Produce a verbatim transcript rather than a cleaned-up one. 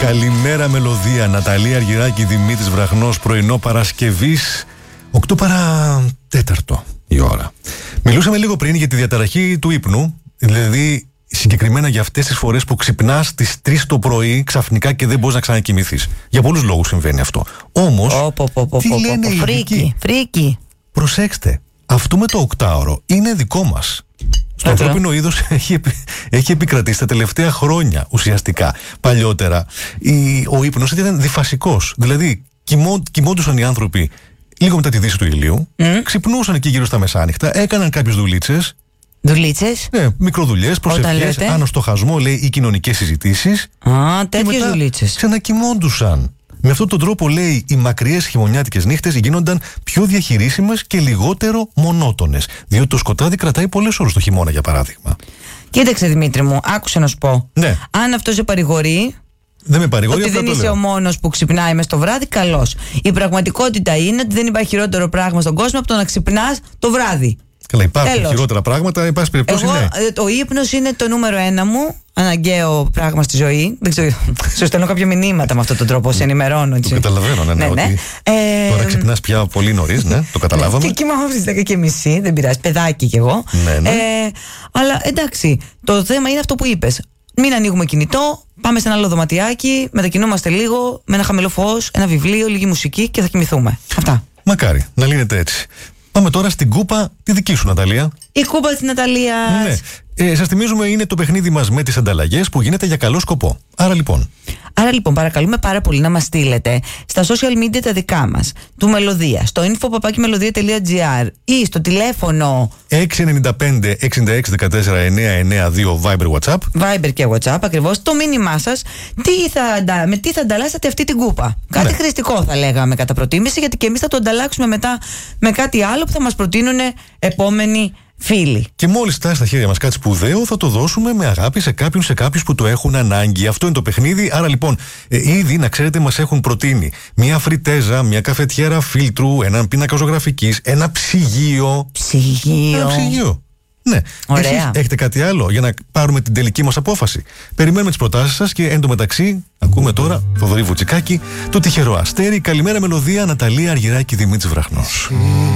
Καλημέρα μελωδία, Ναταλία Αργυράκη, Δημήτρης Βραχνός, πρωινό Παρασκευής, οκτώ παρά τέταρτο η ώρα. Μιλούσαμε λίγο πριν για τη διαταραχή του ύπνου, δηλαδή συγκεκριμένα για αυτές τις φορές που ξυπνάς στις τρεις το πρωί ξαφνικά και δεν μπορείς να ξανακοιμηθείς. Για πολλούς λόγους συμβαίνει αυτό. Όμως, τι λένε οι ειδικοί? Φρίκι. Προσέξτε, αυτό με το οκτάωρο είναι δικό μας. Στο ανθρώπινο είδος έχει, έχει επικρατήσει τα τελευταία χρόνια ουσιαστικά. Παλιότερα η, ο ύπνος ήταν διφασικός. Δηλαδή κοιμώ, κοιμόντουσαν οι άνθρωποι λίγο μετά τη δύση του ηλίου, mm. ξυπνούσαν εκεί γύρω στα μεσάνυχτα, έκαναν κάποιες δουλίτσες. Δουλίτσες? Ναι, μικροδουλειές, προσευχές, ανοστοχασμό, λέει, ή κοινωνικές συζητήσεις. Α, τέτοιες δουλίτσες. Ξανακοιμώντουσαν. Με αυτόν τον τρόπο, λέει, οι μακριές χειμωνιάτικες νύχτες γίνονταν πιο διαχειρίσιμες και λιγότερο μονότονες. Διότι το σκοτάδι κρατάει πολλές ώρες το χειμώνα, για παράδειγμα. Κοίταξε, Δημήτρη μου, άκουσε να σου πω. Ναι. Αν αυτό σε παρηγορεί. Δεν με παρηγορεί, ότι δεν είσαι λέω. ο μόνος που ξυπνάει μες το βράδυ, καλώς. Η πραγματικότητα είναι ότι δεν υπάρχει χειρότερο πράγμα στον κόσμο από το να ξυπνάς το βράδυ. Καλά, υπάρχουν Τέλος. χειρότερα πράγματα, εν πάση περιπτώσει. Εγώ, ναι. Ο ύπνος είναι το νούμερο ένα μου αναγκαίο πράγμα στη ζωή. Δεν ξέρω, σου στέλνω κάποια μηνύματα με αυτόν τον τρόπο, σε ενημερώνω. Έτσι. Το καταλαβαίνω, ναι, ναι. ναι, ναι. Ότι ε, τώρα ξυπνάς πια πολύ νωρίς, ναι, το καταλάβαμε. Και κοιμάμαι στις δέκα και μισή, δεν πειράζει, παιδάκι κι εγώ. Ναι, ναι. Ε, αλλά εντάξει, το θέμα είναι αυτό που είπες. Μην ανοίγουμε κινητό, πάμε σε ένα άλλο δωματιάκι, μετακινούμαστε λίγο, με ένα χαμηλό φως, ένα βιβλίο, λίγη μουσική και θα κοιμηθούμε. Αυτά. Μακάρι να λύνεται έτσι. Πάμε τώρα στην κούπα τη δική σου, Ναταλία. Η κούπα της Ναταλίας. Ναι. Ε, σας θυμίζουμε, είναι το παιχνίδι μας με τις ανταλλαγές που γίνεται για καλό σκοπό. Άρα λοιπόν. Άρα λοιπόν, παρακαλούμε πάρα πολύ να μας στείλετε στα social media τα δικά μας, του Μελωδία, στο info παπάκι μελωδία τελεία τζι άρ ή στο τηλέφωνο έξι εννιά πέντε εξήντα έξι δεκατέσσερα εννιά εννιά δύο Viber WhatsApp. Viber και WhatsApp, ακριβώς. Το μήνυμά σας, τι θα, με τι θα ανταλλάσσετε αυτή την κούπα. Κάτι ναι. χρηστικό θα λέγαμε κατά προτίμηση, γιατί και εμείς θα το ανταλλάξουμε μετά με κάτι άλλο που θα μας προτείνουν επόμενοι φίλοι. Και μόλις φτάσει στα χέρια μας κάτι σπουδαίο, θα το δώσουμε με αγάπη σε κάποιον, σε κάποιους που το έχουν ανάγκη. Αυτό είναι το παιχνίδι. Άρα λοιπόν, ε, ήδη να ξέρετε, μας έχουν προτείνει μια φριτέζα, μια καφετιέρα φίλτρου, έναν πίνακα ζωγραφικής, ένα ψυγείο. Ψυγείο. Ένα ψυγείο. Ναι. Ωραία. Εσείς έχετε κάτι άλλο για να πάρουμε την τελική μας απόφαση? Περιμένουμε τις προτάσεις σας και εν τω μεταξύ ακούμε τώρα Θοδωρή Βουτσικάκη, το τυχερό αστέρι. Καλημέρα μελωδία, Ναταλία Αργυράκη, Δημήτρης Βραχνός.